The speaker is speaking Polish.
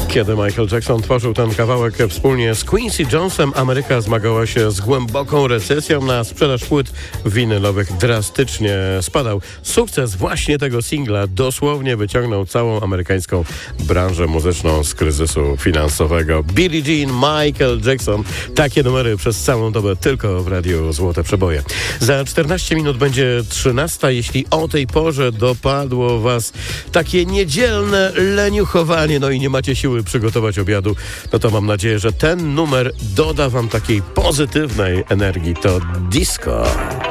Kiedy Michael Jackson tworzył ten kawałek wspólnie z Quincy Jonesem, Ameryka zmagała się z głęboką recesją, na sprzedaż płyt winylowych drastycznie spadał. Sukces właśnie tego singla dosłownie wyciągnął całą amerykańską branżę muzyczną z kryzysu finansowego. Billie Jean, Michael Jackson. Takie numery przez całą dobę tylko w Radiu Złote Przeboje. Za 14 minut będzie 13. Jeśli o tej porze dopadło was takie niedzielne leniuchowanie, no i nie macie siły przygotować obiadu, no to mam nadzieję, że ten numer doda wam takiej pozytywnej energii. To disco.